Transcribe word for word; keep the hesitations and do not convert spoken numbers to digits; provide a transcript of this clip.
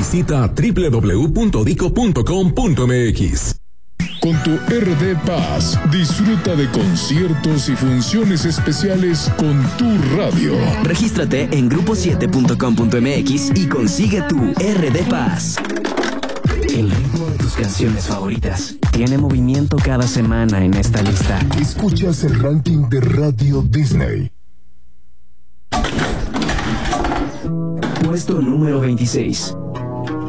visita doble u doble u doble u punto dico punto com punto m x. Con tu R D Paz, disfruta de conciertos y funciones especiales con tu radio. Regístrate en grupo siete punto com punto m x y consigue tu R D Paz. El ritmo de tus canciones favoritas tiene movimiento cada semana en esta lista. Escuchas el ranking de Radio Disney. Puesto número veintiséis.